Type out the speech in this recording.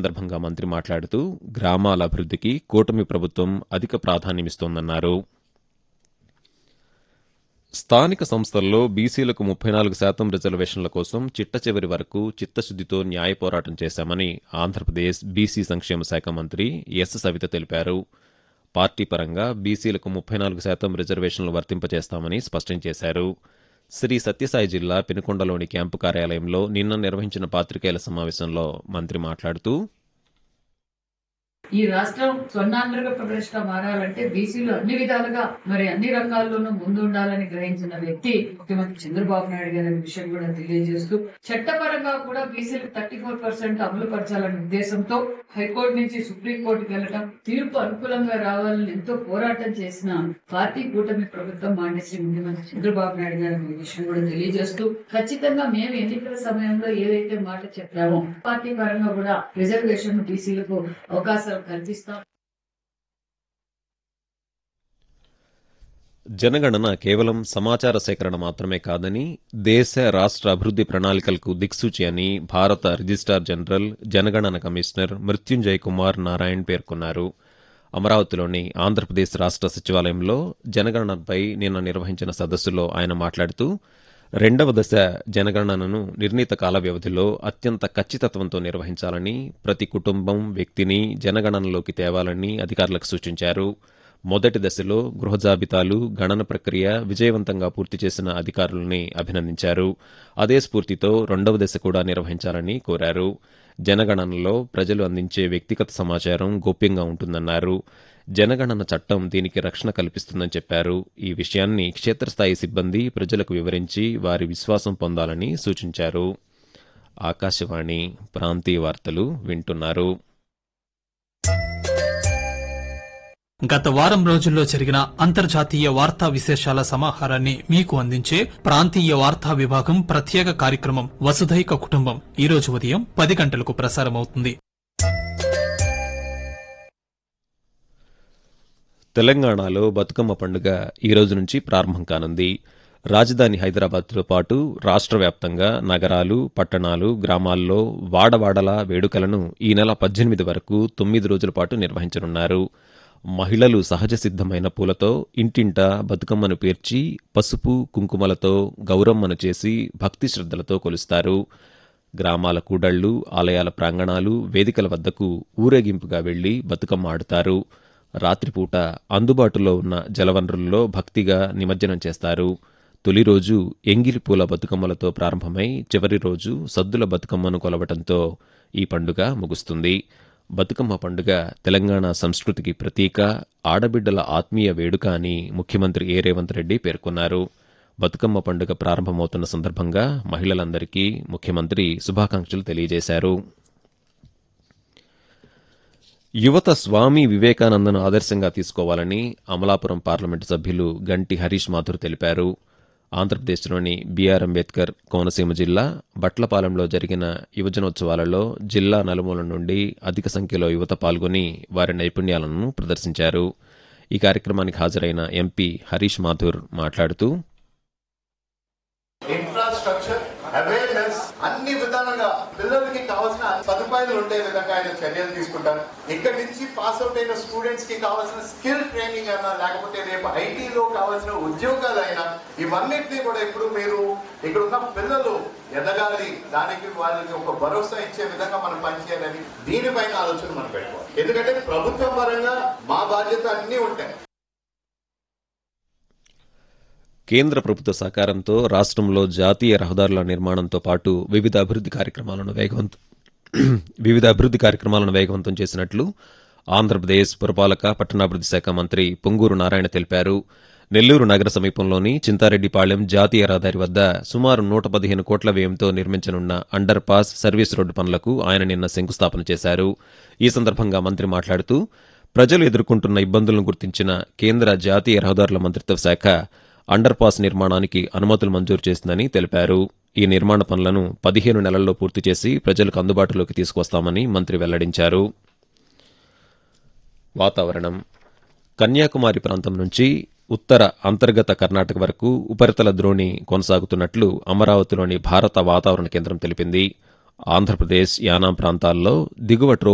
సందర్భంగా మంత్రి మాట్లాడుతూ గ్రామాల అభివృద్ధికి కూటమి ప్రభుత్వం అధిక ప్రాధాన్యమిస్తోందన్నారు. స్థానిక సంస్థల్లో బీసీలకు 34% రిజర్వేషన్ల కోసం చిట్టచివరి వరకు చిత్తశుద్దితో న్యాయ పోరాటం చేశామని ఆంధ్రప్రదేశ్ బీసీ సంక్షేమ శాఖ మంత్రి ఎస్ సవిత తెలిపారు. పార్టీ పరంగా బీసీలకు 34% రిజర్వేషన్లు వర్తింపజేస్తామని స్పష్టం చేశారు. శ్రీ సత్యసాయి జిల్లా పెనుకొండలోని క్యాంపు కార్యాలయంలో నిన్న నిర్వహించిన పాత్రికేయుల సమావేశంలో మంత్రి మాట్లాడుతూ ఈ రాష్ట్రం స్వర్ణాంధ్రప్రదేశ్ గా మారాలంటే బీసీలు అన్ని విధాలుగా అన్ని రంగాల్లోనూ ముందు ఉండాలని గ్రహించిన వ్యక్తి ముఖ్యమంత్రి చంద్రబాబు నాయుడు గారి విషయం కూడా తెలియజేస్తూ చట్టపరంగా కూడా బీసీలకు 34% అమలు పరచాలనే ఉద్దేశంతో హైకోర్టు నుంచి సుప్రీంకోర్టుకు వెళ్లడం, తీర్పు అనుకూలంగా రావాలని ఎంతో పోరాటం చేసిన పార్టీ కూటమి ప్రభుత్వం మాండశ్రీ ముఖ్యమంత్రి చంద్రబాబు నాయుడు గారి విషయం కూడా తెలియజేస్తూ ఖచ్చితంగా మేము ఎన్నికల సమయంలో ఏదైతే మాట చెప్పామో పార్టీ పరంగా కూడా రిజర్వేషన్ బీసీలకు అవకాశాలు కల్పిస్తాం. జనగణన కేవలం సమాచార సేకరణ మాత్రమే కాదని దేశ రాష్ట్ర అభివృద్ది ప్రణాళికలకు దిక్సూచి అని భారత రిజిస్ట్రార్ జనరల్ జనగణన కమిషనర్ మృత్యుంజయ్ కుమార్ నారాయణ్ పేర్కొన్నారు. అమరావతిలోని ఆంధ్రప్రదేశ్ రాష్ట్ర సచివాలయంలో జనగణనపై నిన్న నిర్వహించిన సదస్సులో ఆయన మాట్లాడుతూ 2వ దశ జనగణనను నిర్ణీత కాల వ్యవధిలో అత్యంత ఖచ్చితత్వంతో నిర్వహించాలని, ప్రతి కుటుంబం, వ్యక్తిని జనగణనలోకి తేవాలని అధికారులకు సూచించారు. మొదటి దశలో గృహ జాబితాలు, గణన ప్రక్రియ విజయవంతంగా పూర్తి చేసిన అధికారులని అభినందించారు. అదే స్ఫూర్తితో 2వ దశ కూడా నిర్వహించాలని కోరారు. జనగణనలో ప్రజలు అందించే వ్యక్తిగత సమాచారం గోప్యంగా ఉంటుందన్నారు. జనగణన చట్టం దీనికి రక్షణ కల్పిస్తుందని చెప్పారు. ఈ విషయాన్ని క్షేత్రస్థాయి సిబ్బంది ప్రజలకు వివరించి వారి విశ్వాసం పొందాలని సూచించారు. ఆకాశవాణి ప్రాంతీయ వార్తలు వింటున్నారు. గత వారం రోజుల్లో జరిగిన అంతర్జాతీయ వార్తా విశేషాల సమాహారాన్ని మీకు అందించే ప్రాంతీయ వార్తా విభాగం ప్రత్యేక కార్యక్రమం వసుధైక కుటుంబం ఈ రోజు ఉదయం 10 గంటలకు ప్రసారమవుతుంది. తెలంగాణలో బతుకమ్మ పండుగ ఈ రోజు నుంచి ప్రారంభం కానుంది. రాజధాని హైదరాబాద్తో పాటు రాష్ట్ర వ్యాప్తంగా నగరాలు, పట్టణాలు, గ్రామాల్లో వాడవాడలా వేడుకలను ఈ నెల 18 వరకు 9 రోజుల పాటు నిర్వహించనున్నారు. మహిళలు సహజ సిద్ధమైన పూలతో ఇంటింటా బతుకమ్మను పేర్చి పసుపు, కుంకుమలతో గౌరమ్మను చేసి భక్తి శ్రద్ధలతో కొలుస్తారు. గ్రామాల కూడళ్లు, ఆలయాల ప్రాంగణాలు, వేదికల వద్దకు ఊరేగింపుగా వెళ్లి బతుకమ్మ ఆడుతారు. రాత్రిపూట అందుబాటులో ఉన్న జలవనరుల్లో భక్తిగా నిమజ్జనం చేస్తారు. తొలి రోజు ఎంగిలి పూల బతుకమ్మలతో ప్రారంభమై చివరి రోజు సద్దుల బతుకమ్మను కొలవటంతో ఈ పండుగ ముగుస్తుంది. బతుకమ్మ పండుగ తెలంగాణ సంస్కృతికి ప్రతీక, ఆడబిడ్డల ఆత్మీయ వేడుక అని ముఖ్యమంత్రి ఏ రేవంత్ రెడ్డి పేర్కొన్నారు. బతుకమ్మ పండుగ ప్రారంభమవుతున్న సందర్భంగా మహిళలందరికీ ముఖ్యమంత్రి శుభాకాంక్షలు తెలియజేశారు. యువత స్వామి వివేకానందను ఆదర్శంగా తీసుకోవాలని అమలాపురం పార్లమెంటు సభ్యులు గంటి హరీష్ మాథుర్ తెలిపారు. ఆంధ్రప్రదేశ్లోని బీఆర్ అంబేద్కర్ కోనసీమ జిల్లా బట్లపాలెంలో జరిగిన యువజనోత్సవాలలో జిల్లా నలుమూల నుండి అధిక సంఖ్యలో యువత పాల్గొని వారి నైపుణ్యాలను ప్రదర్శించారు. ఈ కార్యక్రమానికి హాజరైన ఎంపీ హరీష్ మాథుర్ మాట్లాడుతూ ఇన్ఫ్రాస్ట్రక్చర్, అవేర్నెస్ అన్ని విధాలుగా పిల్లలకి కావాల్సిన సదుపాయాలు ఉండే విధంగా ఆయన చర్యలు తీసుకుంటారు. ఇక్కడి నుంచి పాస్ అవుట్ అయిన స్టూడెంట్స్ కి కావాల్సిన స్కిల్ ట్రైనింగ్ అయినా, లేకపోతే రేపు ఐటీలో కావాల్సిన ఉద్యోగాలైనా, ఇవన్నిటినీ కూడా ఇప్పుడు మీరు ఇక్కడ ఉన్న పిల్లలు ఎదగాలి, దానికి వాళ్ళకి ఒక భరోసా ఇచ్చే విధంగా మనం పనిచేయాలని దీనిపైన ఆలోచన మనం పెట్టుకోవాలి. ఎందుకంటే ప్రభుత్వ పరంగా మా బాధ్యత అన్ని ఉంటాయి. కేంద్ర ప్రభుత్వ సహకారంతో రాష్ట్రంలో జాతీయ రహదారుల నిర్మాణంతో పాటు వివిధ అభివృద్ది కార్యక్రమాలను వేగవంతం చేసినట్లు ఆంధ్రప్రదేశ్ పురపాలక పట్టణాభివృద్ది శాఖ మంత్రి పొంగూరు నారాయణ తెలిపారు. నెల్లూరు నగర సమీపంలోని చింతారెడ్డిపాళెం జాతీయ రహదారి వద్ద సుమారు 115 కోట్ల వ్యయంతో నిర్మించనున్న అండర్ పాస్, సర్వీస్ రోడ్డు పనులకు ఆయన నిన్న శంకుస్థాపన చేశారు. ఈ సందర్భంగా మంత్రి మాట్లాడుతూ ప్రజలు ఎదుర్కొంటున్న ఇబ్బందులను గుర్తించిన కేంద్ర జాతీయ రహదారుల మంత్రిత్వ శాఖ అండర్ పాస్ నిర్మాణానికి అనుమతులు మంజూరు చేసిందని తెలిపారు. ఈ నిర్మాణ పనులను 15 నెలల్లో పూర్తి చేసి ప్రజలకు అందుబాటులోకి తీసుకొస్తామని మంత్రి వెల్లడించారు. వాతావరణం. కన్యాకుమారి ప్రాంతం నుంచి ఉత్తర అంతర్గత కర్ణాటక వరకు ఉపరితల ద్రోణి కొనసాగుతున్నట్లు అమరావతిలోని భారత వాతావరణ కేంద్రం తెలిపింది. ఆంధ్రప్రదేశ్, యానాం ప్రాంతాల్లో దిగువ